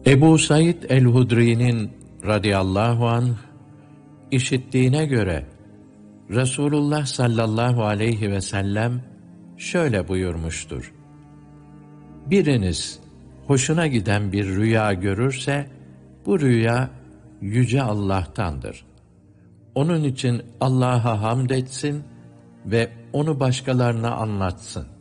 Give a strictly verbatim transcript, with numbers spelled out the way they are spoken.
Ebu Said el-Hudri'nin radıyallahu anh işittiğine göre Resulullah sallallahu aleyhi ve sellem şöyle buyurmuştur: Biriniz hoşuna giden bir rüya görürse, bu rüya Yüce Allah'tandır. Onun için Allah'a hamd etsin ve onu başkalarına anlatsın.